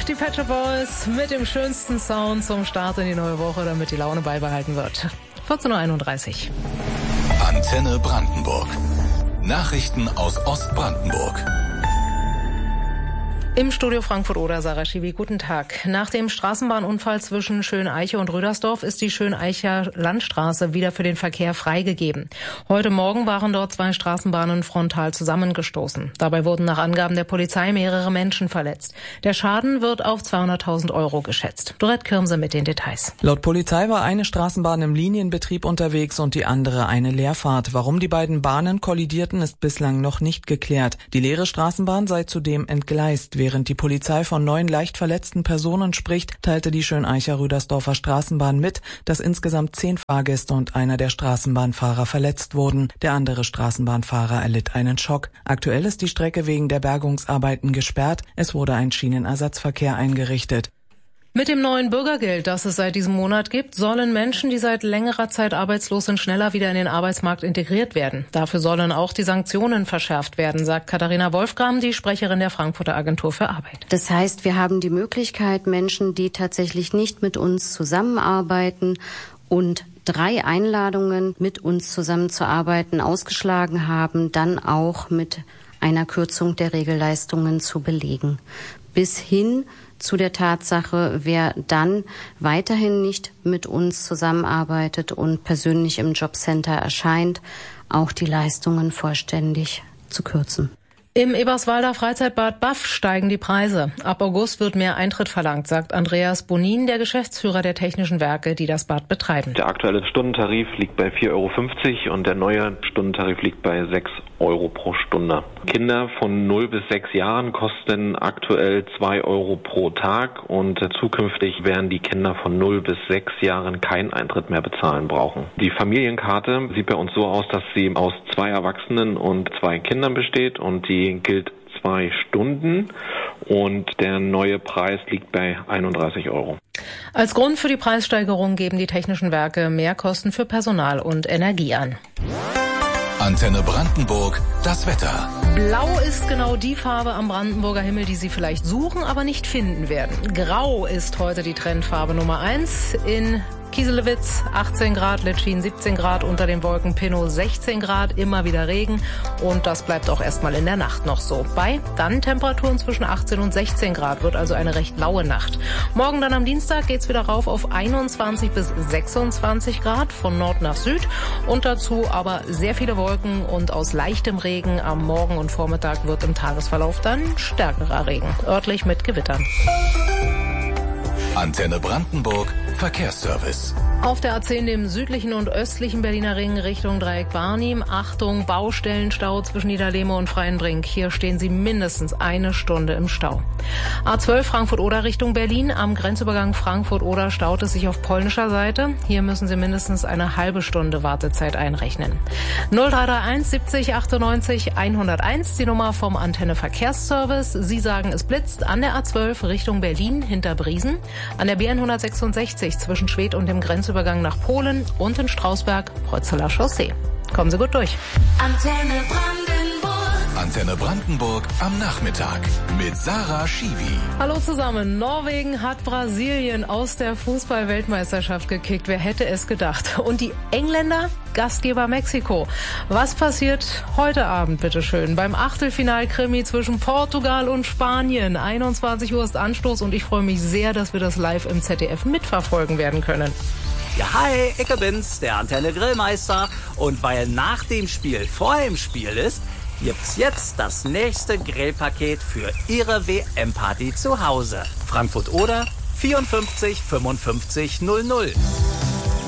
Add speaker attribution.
Speaker 1: die Pet Shop Boys mit dem schönsten Sound zum Start in die neue Woche, damit die Laune beibehalten wird. 14:31
Speaker 2: Uhr. Antenne Brandenburg. Nachrichten aus Ostbrandenburg.
Speaker 1: Im Studio Frankfurt-Oder, Sarah Schiwi, guten Tag. Nach dem Straßenbahnunfall zwischen Schöneiche und Rüdersdorf ist die Schöneicher Landstraße wieder für den Verkehr freigegeben. Heute Morgen waren dort 2 Straßenbahnen frontal zusammengestoßen. Dabei wurden nach Angaben der Polizei mehrere Menschen verletzt. Der Schaden wird auf 200.000 € geschätzt. Dorette Kirmse mit den Details.
Speaker 3: Laut Polizei war eine Straßenbahn im Linienbetrieb unterwegs und die andere eine Leerfahrt. Warum die beiden Bahnen kollidierten, ist bislang noch nicht geklärt. Die leere Straßenbahn sei zudem entgleist. Während die Polizei von 9 leicht verletzten Personen spricht, teilte die Schöneicher Rüdersdorfer Straßenbahn mit, dass insgesamt 10 Fahrgäste und einer der Straßenbahnfahrer verletzt wurden. Der andere Straßenbahnfahrer erlitt einen Schock. Aktuell ist die Strecke wegen der Bergungsarbeiten gesperrt. Es wurde ein Schienenersatzverkehr eingerichtet.
Speaker 1: Mit dem neuen Bürgergeld, das es seit diesem Monat gibt, sollen Menschen, die seit längerer Zeit arbeitslos sind, schneller wieder in den Arbeitsmarkt integriert werden. Dafür sollen auch die Sanktionen verschärft werden, sagt Katharina Wolfgram, die Sprecherin der Frankfurter Agentur für Arbeit.
Speaker 4: Das heißt, wir haben die Möglichkeit, Menschen, die tatsächlich nicht mit uns zusammenarbeiten und 3 Einladungen, mit uns zusammenzuarbeiten, ausgeschlagen haben, dann auch mit einer Kürzung der Regelleistungen zu belegen. Bis hin zu der Tatsache, wer dann weiterhin nicht mit uns zusammenarbeitet und persönlich im Jobcenter erscheint, auch die Leistungen vollständig zu kürzen.
Speaker 1: Im Eberswalder Freizeitbad Baff steigen die Preise. Ab August wird mehr Eintritt verlangt, sagt Andreas Bonin, der Geschäftsführer der Technischen Werke, die das Bad betreiben.
Speaker 5: Der aktuelle Stundentarif liegt bei 4,50 € und der neue Stundentarif liegt bei 6 € pro Stunde. Kinder von 0 bis 6 Jahren kosten aktuell 2 € pro Tag und zukünftig werden die Kinder von 0 bis 6 Jahren keinen Eintritt mehr bezahlen brauchen. Die Familienkarte sieht bei uns so aus, dass sie aus 2 Erwachsenen und 2 Kindern besteht und die gilt 2 Stunden und der neue Preis liegt bei 31 €.
Speaker 1: Als Grund für die Preissteigerung geben die Technischen Werke Mehrkosten für Personal und Energie an.
Speaker 2: Antenne Brandenburg, das Wetter.
Speaker 1: Blau ist genau die Farbe am Brandenburger Himmel, die Sie vielleicht suchen, aber nicht finden werden. Grau ist heute die Trendfarbe Nummer 1. In Kieselewitz 18 Grad, Litschin 17 Grad, unter den Wolken Pinnow 16 Grad, immer wieder Regen und das bleibt auch erstmal in der Nacht noch so. Bei dann Temperaturen zwischen 18 und 16 Grad, wird also eine recht laue Nacht. Morgen dann am Dienstag geht's wieder rauf auf 21 bis 26 Grad von Nord nach Süd und dazu aber sehr viele Wolken und aus leichtem Regen am Morgen und Vormittag wird im Tagesverlauf dann stärkerer Regen, örtlich mit Gewittern.
Speaker 2: Antenne Brandenburg, Verkehrsservice.
Speaker 1: Auf der A10 im südlichen und östlichen Berliner Ring Richtung Dreieck Barnim. Achtung, Baustellenstau zwischen Niederlehme und Freienbrink. Hier stehen Sie mindestens 1 Stunde im Stau. A12 Frankfurt-Oder Richtung Berlin. Am Grenzübergang Frankfurt-Oder staut es sich auf polnischer Seite. Hier müssen Sie mindestens eine halbe Stunde Wartezeit einrechnen. 0331 70 98 101, die Nummer vom Antenne Verkehrsservice. Sie sagen, es blitzt an der A12 Richtung Berlin hinter Briesen. An der BN 166 zwischen Schwedt und dem Grenzübergang nach Polen und in Strausberg, Prötzeler Chaussee. Kommen Sie gut durch.
Speaker 2: Antenne Brandenburg. Antenne Brandenburg am Nachmittag mit Sarah Schiwi.
Speaker 1: Hallo zusammen. Norwegen hat Brasilien aus der Fußball-Weltmeisterschaft gekickt. Wer hätte es gedacht? Und die Engländer? Gastgeber Mexiko. Was passiert heute Abend, bitteschön? Beim Achtelfinal-Krimi zwischen Portugal und Spanien. 21 Uhr ist Anstoß und ich freue mich sehr, dass wir das live im ZDF mitverfolgen werden können.
Speaker 6: Ja, hi, ich bin's, der Antenne Grillmeister. Und weil nach dem Spiel vor dem Spiel ist, gibt's jetzt das nächste Grillpaket für Ihre WM-Party zu Hause. Frankfurt-Oder 54 55 00.